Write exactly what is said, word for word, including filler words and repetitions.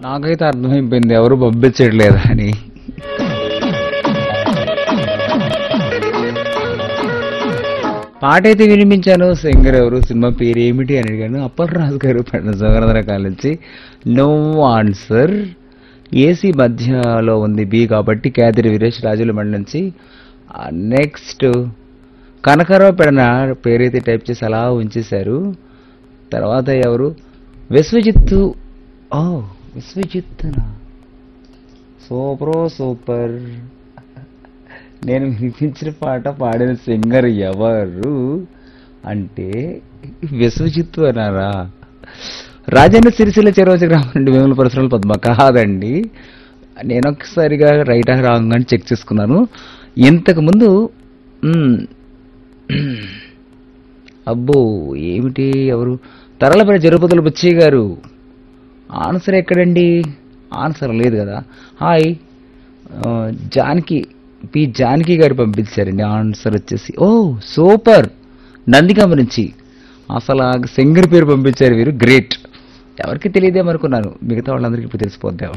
నాకైతే అర్థమైపోయింది ఎవరు పంపించట్లేదా అని. పాట అయితే వినిపించాను. సింగర్ ఎవరు, సినిమా పేరు ఏమిటి అని అడిగాను. అప్పలరాజు గారు పెద్ద జగరధర కాలించి నో ఆన్సర్. ఏసీ మధ్యలో ఉంది బి కాబట్టి కేదిరి వీరేష్ రాజుల మండ నుంచి. నెక్స్ట్ కనకరావు పెడన పేరైతే టైప్ చేసి అలా ఉంచేశారు. తర్వాత ఎవరు, విశ్వజిత్తు. ఓ విశ్వజిత్తునా, సూపరో సూపర్. నేను వినిపించిన పాట పాడిన సింగర్ ఎవరు అంటే విశ్వజిత్తు అన్నారా? రాజన్న సిరిసిల్ల చెరోజు గ్రామం నుండి వేముల పరిసరాలు పద్మ కాదండి. నేను ఒకసారిగా రైట్ ఆ రాంగ్ అని చెక్ చేసుకున్నాను. ఇంతకుముందు అబ్బో ఏమిటి ఎవరు, తరలపల్లి జరుపతుల బుచ్చయ్య గారు. ఆన్సర్ ఎక్కడండి? ఆన్సర్ లేదు కదా. హాయ్ జానకి, పి జానకి గారు పంపించారండి. ఆన్సర్ వచ్చేసి ఓ సూపర్, నందిగామ నుంచి. అసలు ఆ సింగర్ పేరు పంపించారు వీరు, గ్రేట్. ఎవరికి తెలియదేమనుకున్నాను, మిగతా వాళ్ళందరికీ ఇప్పుడు తెలిసిపోద్దాం.